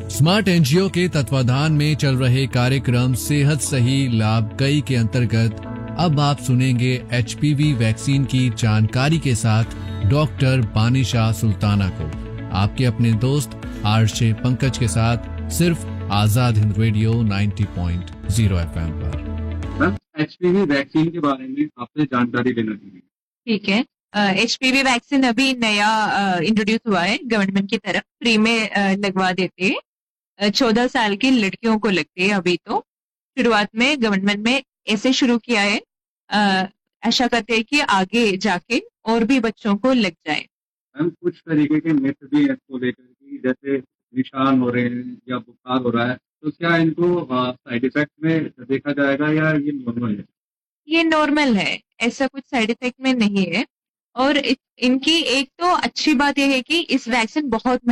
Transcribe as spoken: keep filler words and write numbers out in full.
Smart NGO के तत्वाधान में चल रहे कार्यक्रम सेहत सही लाभ कई के अंतर्गत अब आप सुनेंगे एचपीवी वैक्सीन की जानकारी के साथ डॉक्टर बानिशा सुल्ताना को, आपके अपने दोस्त आरजे पंकज के साथ, सिर्फ आजाद हिंद रेडियो नब्बे पॉइंट ज़ीरो एफएम पर। एचपीवी वैक्सीन के बारे में आपसे जानकारी देना चाहिए। ठीक है, एचपीवी वैक्सीन अभी नया इंट्रोड्यूस हुआ है, गवर्नमेंट की तरफ फ्री में uh, लगवा देते हैं। चौदह साल की लड़कियों को लगती है। अभी तो शुरुआत में गवर्नमेंट में ऐसे शुरू किया है, uh, आशा करते हैं कि आगे जाके और भी बच्चों को लग जाए। मैम, कुछ तरीके के मिथ भी है इसको लेकर कि जैसे निशान हो रहे हैं या बुखार हो रहा है, तो क्या इनको साइड इफेक्ट में देखा जाएगा या ये नॉर्मल है? ये नॉर्मल है, ऐसा कुछ साइड इफेक्ट में नहीं है। और इनकी एक तो अच्छी बात यह है कि इस वैक्सीन बहुत